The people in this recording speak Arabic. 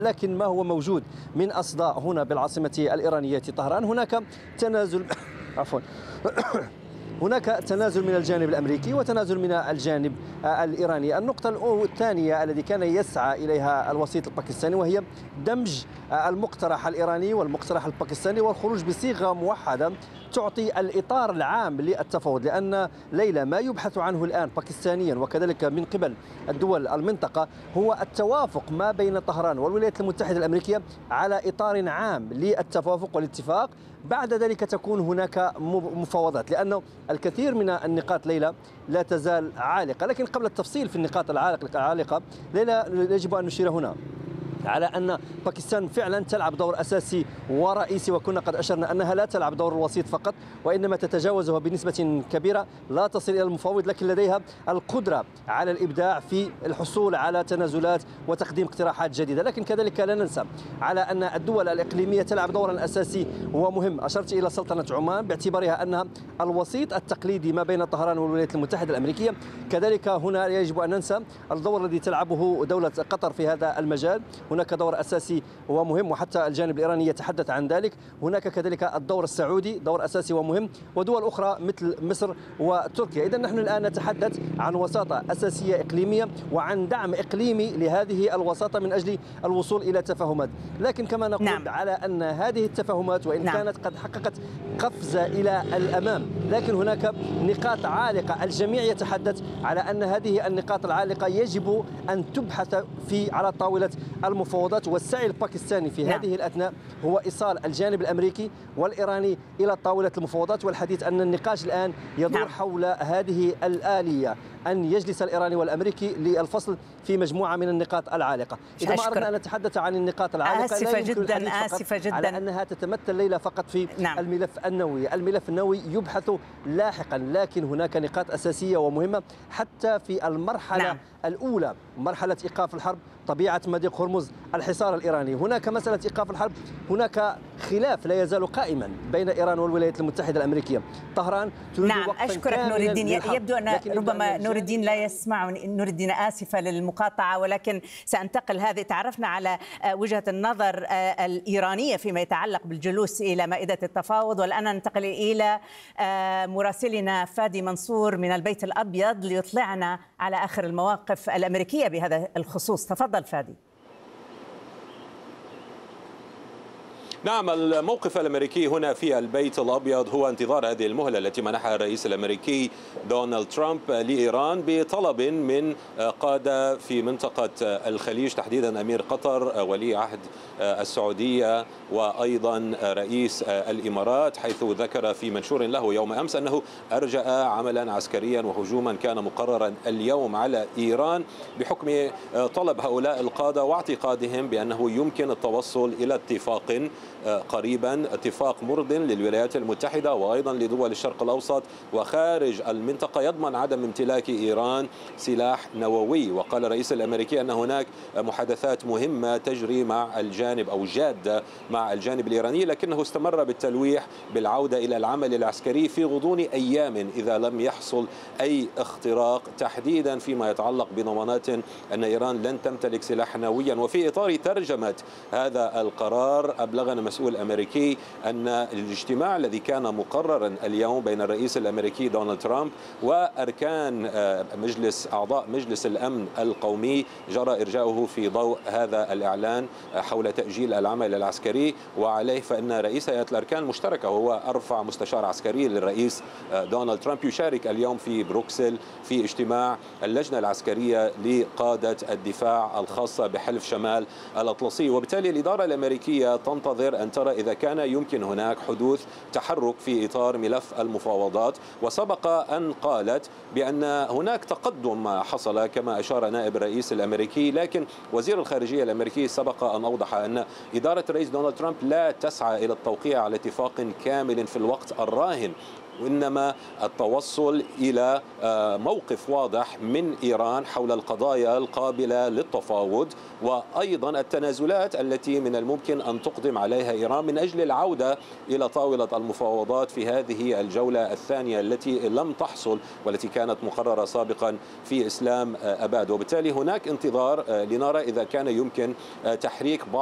لكن ما هو موجود من أصداء هنا بالعاصمة الإيرانية طهران هناك تنازل عفوا هناك تنازل من الجانب الأمريكي وتنازل من الجانب الإيراني. النقطة الثانية التي كان يسعى إليها الوسيط الباكستاني وهي دمج المقترح الإيراني والمقترح الباكستاني والخروج بصيغة موحدة تعطي الإطار العام للتفاوض، لأن ليلى ما يبحث عنه الآن باكستانيا وكذلك من قبل الدول المنطقة هو التوافق ما بين طهران والولايات المتحدة الأمريكية على إطار عام للتوافق والاتفاق. بعد ذلك تكون هناك مفاوضات، لأنه الكثير من النقاط ليلى لا تزال عالقة. لكن قبل التفصيل في النقاط العالقة ليلى يجب أن نشير هنا على أن باكستان فعلا تلعب دور أساسي ورئيسي، وكنا قد أشرنا أنها لا تلعب دور الوسيط فقط وإنما تتجاوزه بنسبة كبيرة، لا تصل إلى المفاوض، لكن لديها القدرة على الإبداع في الحصول على تنازلات وتقديم اقتراحات جديدة. لكن كذلك لا ننسى على أن الدول الإقليمية تلعب دورا أساسي ومهم. أشرت إلى سلطنة عمان باعتبارها أنها الوسيط التقليدي ما بين طهران والولايات المتحدة الأمريكية. كذلك هنا يجب أن ننسى الدور الذي تلعبه دولة قطر في هذا المجال، هناك دور أساسي ومهم وحتى الجانب الإيراني يتحدث عن ذلك. هناك كذلك الدور السعودي دور أساسي ومهم، ودول أخرى مثل مصر وتركيا. إذا نحن الآن نتحدث عن وساطة أساسية إقليمية وعن دعم إقليمي لهذه الوساطة من أجل الوصول إلى تفاهمات. لكن كما نقول على أن هذه التفاهمات وإن كانت قد حققت قفزة إلى الأمام، لكن هناك نقاط عالقة الجميع يتحدث على أن هذه النقاط العالقة يجب أن تبحث على طاولة المفاوضات. والسعي الباكستاني في هذه الأثناء هو إيصال الجانب الأمريكي والإيراني إلى طاولة المفاوضات، والحديث أن النقاش الآن يدور حول هذه الآلية، أن يجلس الإيراني والأمريكي للفصل في مجموعة من النقاط العالقة. إذا ما أردنا أن نتحدث عن النقاط العالقة آسفة جدا على أنها تتمثل ليلى فقط في الملف النووي. الملف النووي يبحث لاحقا، لكن هناك نقاط أساسية ومهمة حتى في المرحلة الأولى، مرحلة إيقاف الحرب، طبيعة مضيق هرمز، الحصار الإيراني. هناك مسألة إيقاف الحرب، هناك خلاف لا يزال قائما بين إيران والولايات المتحدة الأمريكية. طهران تريد وقفا أشكرك نور الدين. يبدو أن ربما نور الدين لا يسمعني. نور الدين آسفة للمقاطعة، ولكن سأنتقل. هذه تعرفنا على وجهة النظر الإيرانية فيما يتعلق بالجلوس إلى مائدة التفاوض، والآن ننتقل إلى مراسلنا فادي منصور من البيت الأبيض ليطلعنا على آخر المواقف الأمريكية بهذا الخصوص. تفضل فادي. نعم، الموقف الأمريكي هنا في البيت الأبيض هو انتظار هذه المهلة التي منحها الرئيس الأمريكي دونالد ترامب لإيران بطلب من قادة في منطقة الخليج، تحديدا أمير قطر، ولي عهد السعودية، وأيضا رئيس الإمارات، حيث ذكر في منشور له يوم أمس أنه أرجأ عملا عسكريا وهجوما كان مقررا اليوم على إيران بحكم طلب هؤلاء القادة واعتقادهم بأنه يمكن التوصل إلى اتفاق قريبا، اتفاق مرض للولايات المتحدة وأيضا لدول الشرق الأوسط وخارج المنطقة يضمن عدم امتلاك إيران سلاح نووي. وقال الرئيس الأمريكي أن هناك محادثات مهمة تجري مع الجانب أو جادة مع الجانب الإيراني، لكنه استمر بالتلويح بالعودة إلى العمل العسكري في غضون أيام إذا لم يحصل أي اختراق، تحديدا فيما يتعلق بضمانات أن إيران لن تمتلك سلاح نوويا. وفي إطار ترجمة هذا القرار أبلغنا مسؤول أمريكي أن الاجتماع الذي كان مقررا اليوم بين الرئيس الأمريكي دونالد ترامب وأركان أعضاء مجلس الأمن القومي جرى إرجاؤه في ضوء هذا الإعلان حول تأجيل العمل العسكري. وعليه فإن رئيس هيئة الأركان المشتركة وهو أرفع مستشار عسكري للرئيس دونالد ترامب يشارك اليوم في بروكسل في اجتماع اللجنة العسكرية لقادة الدفاع الخاصة بحلف شمال الأطلسي. وبالتالي الإدارة الأمريكية تنتظر أن ترى إذا كان يمكن هناك حدوث تحرك في إطار ملف المفاوضات. وسبق أن قالت بأن هناك تقدم حصل كما أشار نائب الرئيس الأمريكي، لكن وزير الخارجية الأمريكي سبق أن أوضح أن إدارة الرئيس دونالد ترامب لا تسعى إلى التوقيع على اتفاق كامل في الوقت الراهن، وإنما التوصل إلى موقف واضح من إيران حول القضايا القابلة للتفاوض، وأيضا التنازلات التي من الممكن أن تقدم عليها إيران من أجل العودة إلى طاولة المفاوضات في هذه الجولة الثانية التي لم تحصل والتي كانت مقررة سابقا في إسلام أباد. وبالتالي هناك انتظار لنرى إذا كان يمكن تحريك